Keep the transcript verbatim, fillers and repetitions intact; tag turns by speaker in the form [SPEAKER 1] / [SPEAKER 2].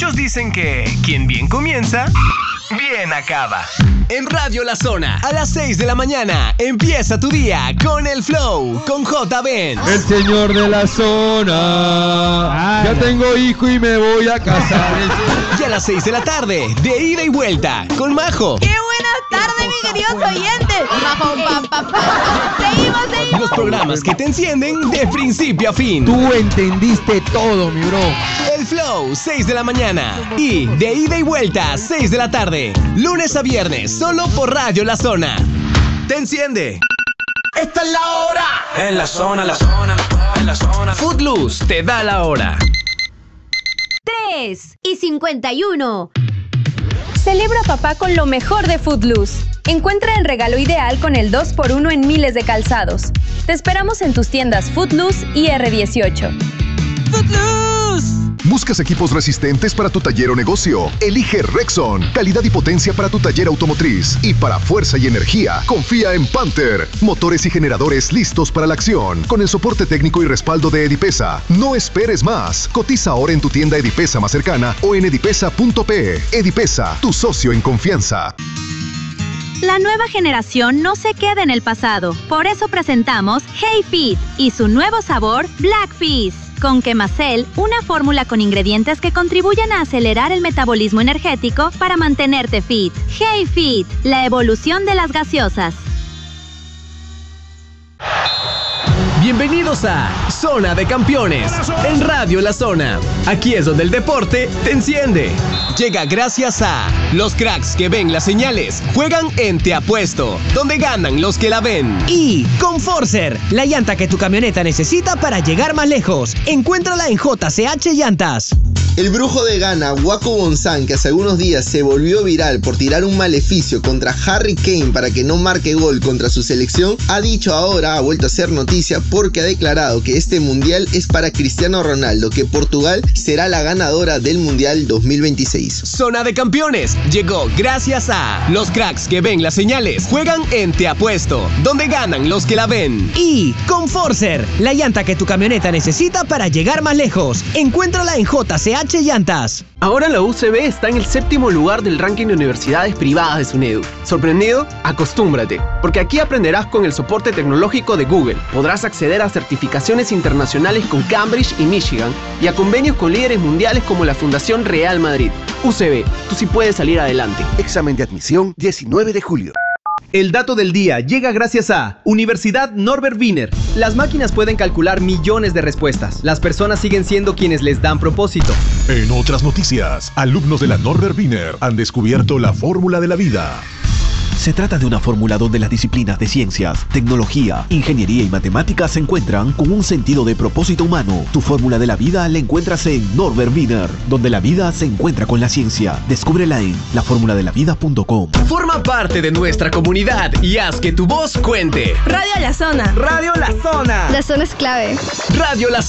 [SPEAKER 1] Muchos dicen que quien bien comienza, bien acaba. En Radio La Zona, a las seis de la mañana, empieza tu día con el Flow, con J. Ben.
[SPEAKER 2] El señor de la zona. Ya tengo hijo y me voy a casar.
[SPEAKER 1] Y a las seis de la tarde, de ida y vuelta, con Majo.
[SPEAKER 3] ¡Qué buenas tardes, mis queridos oyentes! Majo, pa, pa, pa. Seguimos, seguimos.
[SPEAKER 1] Los programas que te encienden de principio a fin.
[SPEAKER 2] Tú entendiste todo, mi bro.
[SPEAKER 1] El Flow, seis de la mañana. Y de ida y vuelta, seis de la tarde. Lunes a viernes, solo por Radio La Zona. ¡Te enciende!
[SPEAKER 4] ¡Esta es la hora! En la zona, la zona, en la zona.
[SPEAKER 1] Footloose te da la hora.
[SPEAKER 5] tres y cincuenta y uno.
[SPEAKER 6] Celebra a papá con lo mejor de Footloose. Encuentra el regalo ideal con el dos por uno en miles de calzados. Te esperamos en tus tiendas Footloose y erre dieciocho.
[SPEAKER 3] ¡Footloose!
[SPEAKER 7] ¿Buscas equipos resistentes para tu taller o negocio? Elige Rexon. Calidad y potencia para tu taller automotriz. Y para fuerza y energía, confía en Panther. Motores y generadores listos para la acción. Con el soporte técnico y respaldo de Edipesa. No esperes más. Cotiza ahora en tu tienda Edipesa más cercana o en edipesa punto pe. Edipesa, tu socio en confianza.
[SPEAKER 5] La nueva generación no se queda en el pasado. Por eso presentamos Hey Fit y su nuevo sabor Black Fizz. Con Quemacel, una fórmula con ingredientes que contribuyen a acelerar el metabolismo energético para mantenerte fit. Hey Fit, la evolución de las gaseosas.
[SPEAKER 1] Bienvenidos a Zona de Campeones en Radio La Zona. Aquí es donde el deporte te enciende. Llega gracias a los cracks que ven las señales. Juegan en Te Apuesto, donde ganan los que la ven.
[SPEAKER 8] Y Conforcer, la llanta que tu camioneta necesita para llegar más lejos. Encuéntrala en J C H Llantas.
[SPEAKER 9] El brujo de Ghana, Waco Bonsan, que hace algunos días se volvió viral por tirar un maleficio contra Harry Kane para que no marque gol contra su selección, ha dicho ahora, ha vuelto a ser noticia porque ha declarado que este mundial es para Cristiano Ronaldo, que Portugal será la ganadora del mundial dos mil veintiséis.
[SPEAKER 1] Zona de Campeones llegó gracias a los cracks que ven las señales. Juegan en Te Apuesto, donde ganan los que la ven.
[SPEAKER 8] Y Conforcer, la llanta que tu camioneta necesita para llegar más lejos. Encuéntrala en J C H Llantas.
[SPEAKER 10] Ahora la U C B está en el séptimo lugar del ranking de universidades privadas de SUNEDU. ¿Sorprendido? Acostúmbrate, porque aquí aprenderás con el soporte tecnológico de Google. Podrás acceder a certificaciones internacionales con Cambridge y Michigan y a convenios con líderes mundiales como la Fundación Real Madrid. U C B, tú sí puedes salir adelante.
[SPEAKER 11] Examen de admisión diecinueve de julio.
[SPEAKER 12] El dato del día llega gracias a Universidad Norbert Wiener. Las máquinas pueden calcular millones de respuestas. Las personas siguen siendo quienes les dan propósito.
[SPEAKER 13] En otras noticias, alumnos de la Norbert Wiener han descubierto la fórmula de la vida.
[SPEAKER 14] Se trata de una fórmula donde las disciplinas de ciencias, tecnología, ingeniería y matemáticas se encuentran con un sentido de propósito humano. Tu fórmula de la vida la encuentras en Norbert Wiener, donde la vida se encuentra con la ciencia. Descúbrela en la fórmula de la vida punto com.
[SPEAKER 1] Forma parte de nuestra comunidad y haz que tu voz cuente.
[SPEAKER 3] Radio La Zona.
[SPEAKER 12] Radio La Zona.
[SPEAKER 6] La zona es clave.
[SPEAKER 1] Radio La Zona.